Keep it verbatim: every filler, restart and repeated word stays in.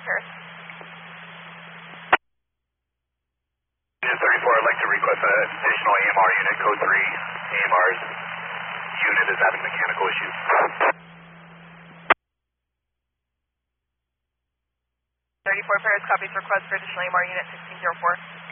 Paris. Unit thirty-four, I'd like to request an additional A M R unit, code three. A M R's unit is having mechanical issues. thirty-four Paris copies request for additional A M R unit sixteen zero four.